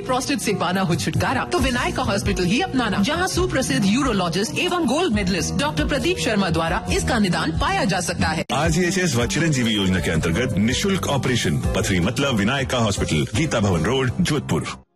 Prostate से पाना हो छुटकारा तो विनायका हॉस्पिटल ही अपनाना, जहां सुप्रसिद्ध यूरोलॉजिस्ट एवं gold medallist doctor Pradeep Sharma द्वारा इसका निदान पाया जा सकता है। RGHS व चिरंजीवी योजना के अंतर्गत निशुल्क ऑपरेशन पथरी मतलब विनायका हॉस्पिटल, गीता भवन रोड, जोधपुर।